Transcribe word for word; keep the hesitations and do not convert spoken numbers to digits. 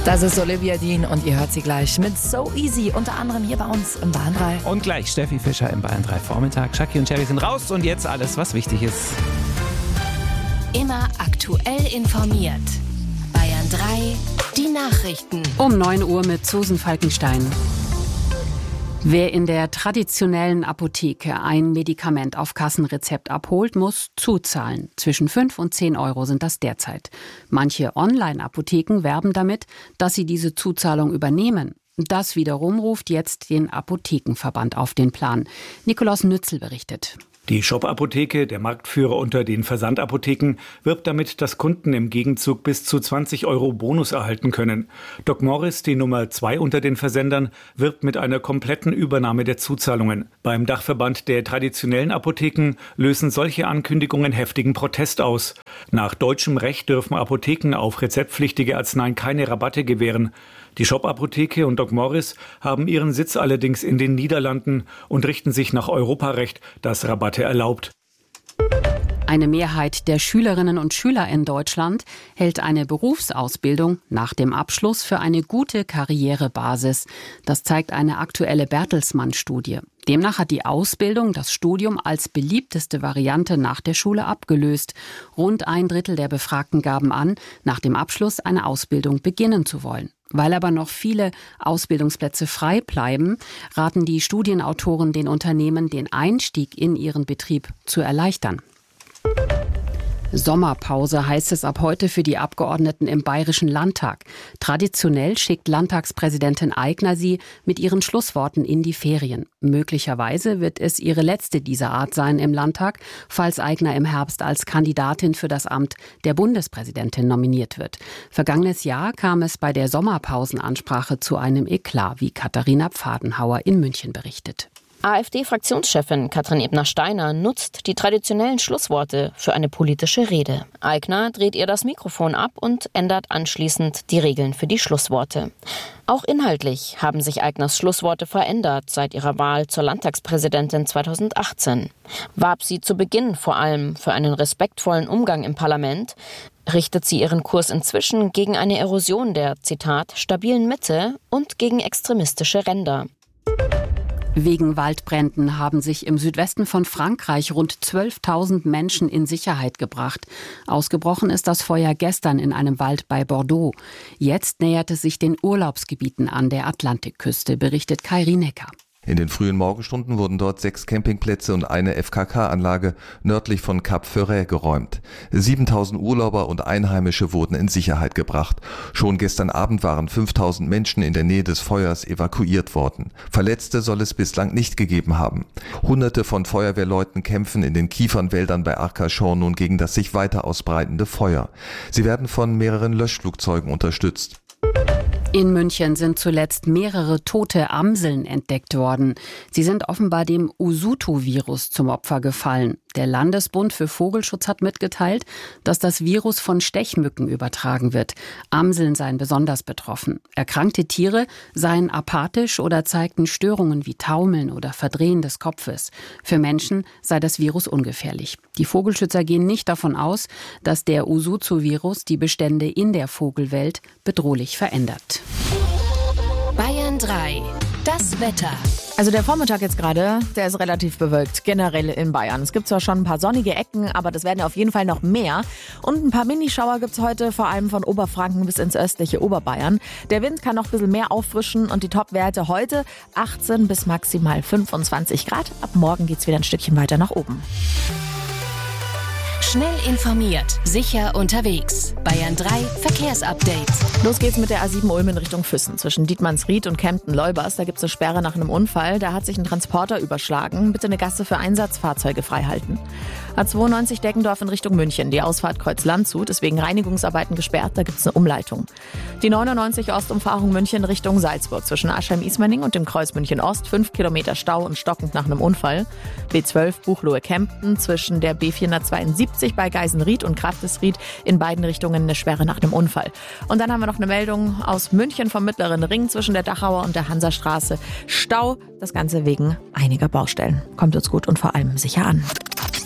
Das ist Olivia Dean und ihr hört sie gleich mit So Easy, unter anderem hier bei uns im Bayern drei. Und gleich Steffi Fischer im Bayern drei Vormittag. Chucky und Cherry sind raus und jetzt alles, was wichtig ist. Immer aktuell informiert. Bayern drei, die Nachrichten. Um neun Uhr mit Susan Falkenstein. Wer in der traditionellen Apotheke ein Medikament auf Kassenrezept abholt, muss zuzahlen. Zwischen fünf und zehn Euro sind das derzeit. Manche Online-Apotheken werben damit, dass sie diese Zuzahlung übernehmen. Das wiederum ruft jetzt den Apothekenverband auf den Plan. Nikolaus Nützel berichtet. Die Shop-Apotheke, der Marktführer unter den Versandapotheken, wirbt damit, dass Kunden im Gegenzug bis zu zwanzig Euro Bonus erhalten können. Doc Morris, die Nummer zwei unter den Versendern, wirbt mit einer kompletten Übernahme der Zuzahlungen. Beim Dachverband der traditionellen Apotheken lösen solche Ankündigungen heftigen Protest aus. Nach deutschem Recht dürfen Apotheken auf rezeptpflichtige Arzneien keine Rabatte gewähren. Die Shop-Apotheke und Doc Morris haben ihren Sitz allerdings in den Niederlanden und richten sich nach Europarecht, das Rabatte erlaubt. Eine Mehrheit der Schülerinnen und Schüler in Deutschland hält eine Berufsausbildung nach dem Abschluss für eine gute Karrierebasis. Das zeigt eine aktuelle Bertelsmann-Studie. Demnach hat die Ausbildung das Studium als beliebteste Variante nach der Schule abgelöst. Rund ein Drittel der Befragten gaben an, nach dem Abschluss eine Ausbildung beginnen zu wollen. Weil aber noch viele Ausbildungsplätze frei bleiben, raten die Studienautoren den Unternehmen, den Einstieg in ihren Betrieb zu erleichtern. Sommerpause heißt es ab heute für die Abgeordneten im Bayerischen Landtag. Traditionell schickt Landtagspräsidentin Aigner sie mit ihren Schlussworten in die Ferien. Möglicherweise wird es ihre letzte dieser Art sein im Landtag, falls Aigner im Herbst als Kandidatin für das Amt der Bundespräsidentin nominiert wird. Vergangenes Jahr kam es bei der Sommerpausenansprache zu einem Eklat, wie Katharina Pfadenhauer in München berichtet. AfD-Fraktionschefin Katrin Ebner-Steiner nutzt die traditionellen Schlussworte für eine politische Rede. Aigner dreht ihr das Mikrofon ab und ändert anschließend die Regeln für die Schlussworte. Auch inhaltlich haben sich Aigners Schlussworte verändert seit ihrer Wahl zur Landtagspräsidentin zweitausendachtzehn. Warb sie zu Beginn vor allem für einen respektvollen Umgang im Parlament, richtet sie ihren Kurs inzwischen gegen eine Erosion der, Zitat, stabilen Mitte und gegen extremistische Ränder. Wegen Waldbränden haben sich im Südwesten von Frankreich rund zwölftausend Menschen in Sicherheit gebracht. Ausgebrochen ist das Feuer gestern in einem Wald bei Bordeaux. Jetzt nähert es sich den Urlaubsgebieten an der Atlantikküste, berichtet Kai Rienecker. In den frühen Morgenstunden wurden dort sechs Campingplätze und eine F K K-Anlage nördlich von Cap Ferret geräumt. siebentausend Urlauber und Einheimische wurden in Sicherheit gebracht. Schon gestern Abend waren fünftausend Menschen in der Nähe des Feuers evakuiert worden. Verletzte soll es bislang nicht gegeben haben. Hunderte von Feuerwehrleuten kämpfen in den Kiefernwäldern bei Arcachon nun gegen das sich weiter ausbreitende Feuer. Sie werden von mehreren Löschflugzeugen unterstützt. In München sind zuletzt mehrere tote Amseln entdeckt worden. Sie sind offenbar dem Usutu-Virus zum Opfer gefallen. Der Landesbund für Vogelschutz hat mitgeteilt, dass das Virus von Stechmücken übertragen wird. Amseln seien besonders betroffen. Erkrankte Tiere seien apathisch oder zeigten Störungen wie Taumeln oder Verdrehen des Kopfes. Für Menschen sei das Virus ungefährlich. Die Vogelschützer gehen nicht davon aus, dass der Usutu-Virus die Bestände in der Vogelwelt bedrohlich verändert. Bayern drei, das Wetter. Also der Vormittag jetzt gerade, der ist relativ bewölkt, generell in Bayern. Es gibt zwar schon ein paar sonnige Ecken, aber das werden auf jeden Fall noch mehr. Und ein paar Minischauer gibt's heute, vor allem von Oberfranken bis ins östliche Oberbayern. Der Wind kann noch ein bisschen mehr auffrischen und die Topwerte heute achtzehn bis maximal fünfundzwanzig Grad. Ab morgen geht's wieder ein Stückchen weiter nach oben. Schnell informiert, sicher unterwegs. Bayern drei Verkehrsupdate. Los geht's mit der A sieben Ulm in Richtung Füssen. Zwischen Dietmannsried und Kempten-Leubers, da gibt's eine Sperre nach einem Unfall. Da hat sich ein Transporter überschlagen. Bitte eine Gasse für Einsatzfahrzeuge freihalten. A zweiundneunzig Deckendorf in Richtung München. Die Ausfahrt Kreuz-Landshut ist wegen Reinigungsarbeiten gesperrt. Da gibt's eine Umleitung. Die neunundneunzig Ostumfahrung München Richtung Salzburg. Zwischen Aschheim-Ismaning und dem Kreuz München-Ost. Fünf Kilometer Stau und stockend nach einem Unfall. B zwölf Buchloe-Kempten zwischen der B vierhundertzweiundsiebzig bei Geisenried und Kraftesried in beiden Richtungen eine Sperre nach einem Unfall. Und dann haben wir noch eine Meldung aus München vom Mittleren Ring zwischen der Dachauer und der Hansastraße. Stau, das Ganze wegen einiger Baustellen. Kommt uns gut und vor allem sicher an.